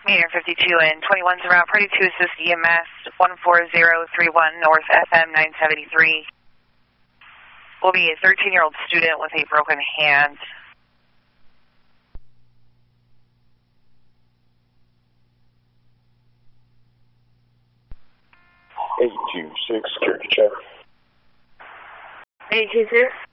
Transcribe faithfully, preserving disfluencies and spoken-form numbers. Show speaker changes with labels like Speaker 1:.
Speaker 1: Meter fifty-two and twenty-one surround, party to assist E M S one four zero three one North F M nine seventy-three. Will be a thirteen-year-old student with a broken hand.
Speaker 2: eight two six, security check.
Speaker 1: eight two six.